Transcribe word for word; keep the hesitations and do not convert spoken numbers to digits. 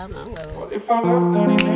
I'm, I'm What going. if I left, then he